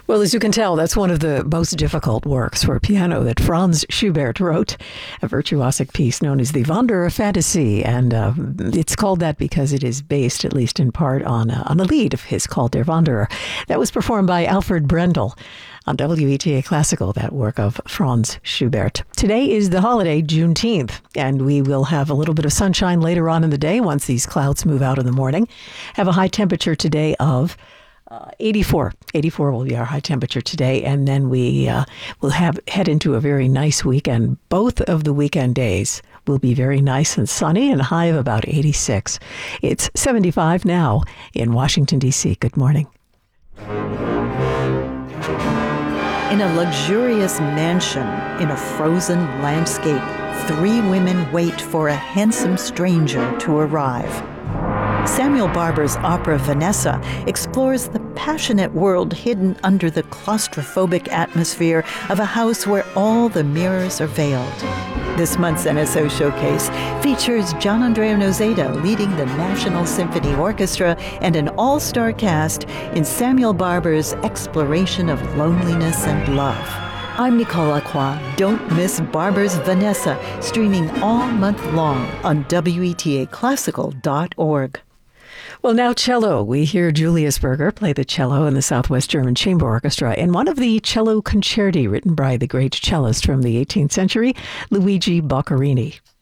Well, as you can tell, that's one of the most difficult works for piano that Franz Schubert wrote, a virtuosic piece known as the Wanderer Fantasy. And it's called that because it is based, at least in part, on a lied of his called Der Wanderer. That was performed by Alfred Brendel on WETA Classical, that work of Franz Schubert. Today is the holiday, Juneteenth, and we will have a little bit of sunshine later on in the day once these clouds move out in the morning. Have a high temperature today of 84. 84 will be our high temperature today, and then we will head into a very nice weekend. Both of the weekend days will be very nice and sunny, and a high of about 86. It's 75 now in Washington, D.C. Good morning. In a luxurious mansion in a frozen landscape, three women wait for a handsome stranger to arrive. Samuel Barber's opera Vanessa explores the passionate world hidden under the claustrophobic atmosphere of a house where all the mirrors are veiled. This month's NSO Showcase features Gianandrea Noseda leading the National Symphony Orchestra and an all-star cast in Samuel Barber's exploration of loneliness and love. I'm Nicole Lacroix. Don't miss Barber's Vanessa, streaming all month long on WETAClassical.org. Well, now cello. We hear Julius Berger play the cello in the Southwest German Chamber Orchestra in one of the cello concerti written by the great cellist from the 18th century, Luigi Boccherini.